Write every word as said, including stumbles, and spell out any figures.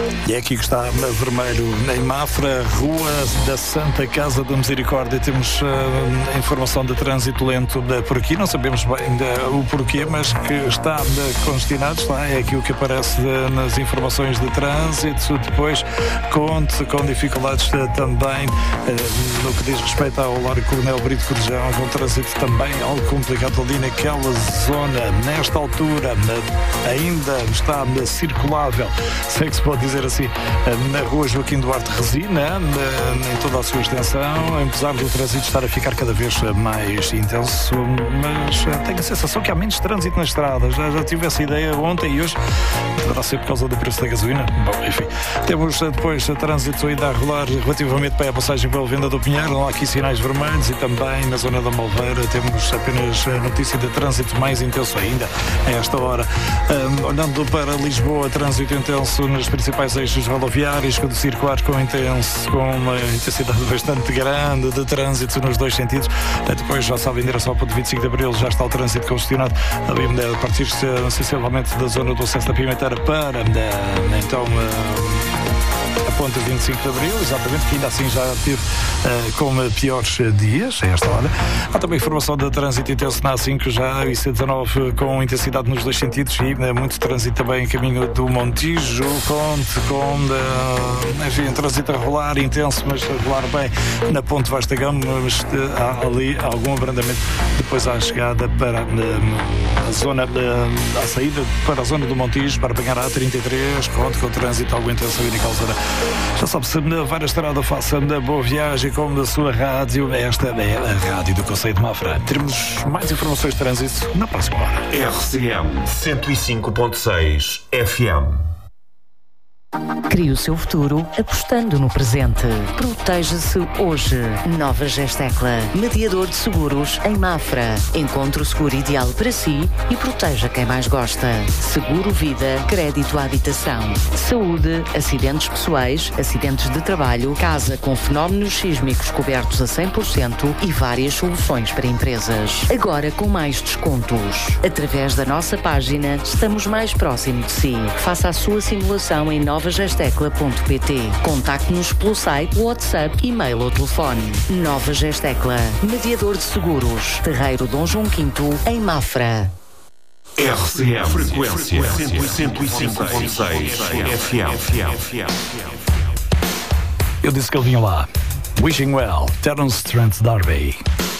E é aqui que está a vermelho, em Mafra, Rua da Santa Casa da Misericórdia. Temos uh, informação de trânsito lento uh, por aqui, não sabemos bem uh, o porquê, mas que está uh, congestionado, está, é aqui o que aparece uh, nas informações de trânsito. Depois, conte com dificuldades uh, também uh, no que diz respeito ao Largo Coronel Brito Corujão, com trânsito também algo complicado ali naquela zona. Nesta altura, uh, ainda está uh, circulável, sei que se pode dizer assim, na Rua Joaquim Duarte Resina, em toda a sua extensão, apesar do trânsito estar a ficar cada vez mais intenso, mas tenho a sensação que há menos trânsito na estrada. Já, já tive essa ideia ontem e hoje. Poderá ser por causa do preço da gasolina? Bom, enfim. Temos depois trânsito ainda a rolar relativamente para a passagem pela Venda do Pinheiro. Não há aqui sinais vermelhos e também na zona da Malveira temos apenas notícia de trânsito mais intenso ainda a esta hora. Um, olhando para Lisboa, trânsito intenso nas principais eixos rodoviários, quando circular com intenso, com uma intensidade bastante grande de trânsito nos dois sentidos. Depois, já sabe, em direção ao ponto vinte e cinco de Abril, já está o trânsito congestionado a partir-se sensivelmente da zona do acesso da Pimenteira para então a ponto vinte e cinco de Abril, exatamente, que ainda assim já teve uh, com piores dias a esta hora. Há também informação de trânsito intenso na A cinco, já I C dezanove com intensidade nos dois sentidos e uh, muito trânsito também em caminho do Montijo, Conte, com uh, enfim, trânsito a rolar intenso, mas a rolar bem na ponte Vasta Gama, mas uh, há ali algum abrandamento depois à chegada para uh, a zona, uh, a saída para a zona do Montijo, para apanhar a A trinta e três, Conte com trânsito algo intenso ali naquela zona. Já sabe, se vai na estrada, faça da boa viagem como da sua rádio. Esta é a rádio do Conceito de Mafra. Teremos mais informações de trânsito na próxima hora. R C M cento e cinco ponto seis F M. Crie o seu futuro apostando no presente. Proteja-se hoje. Nova Gestecla, mediador de seguros em Mafra. Encontre o seguro ideal para si e proteja quem mais gosta. Seguro vida, crédito à habitação, saúde, acidentes pessoais, acidentes de trabalho, casa com fenómenos sísmicos cobertos a cem por cento e várias soluções para empresas. Agora com mais descontos. Através da nossa página, estamos mais próximo de si. Faça a sua simulação em nova gestecla ponto pt. Contacte-nos pelo site, WhatsApp, e-mail ou telefone. Nova Gestecla, mediador de seguros. Terreiro Dom João quinto, em Mafra. R C M, frequência cento e cinco ponto seis F M. Eu disse que ele vinha lá. Wishing Well, Terence Trent D'Arby.